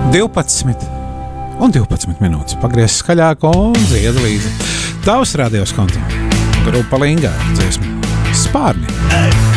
12 un 12 minūtes. Pagriez skaļāk un dzied līdzi. Tavs radios konto. Grupa Lingā dziesma Spārni.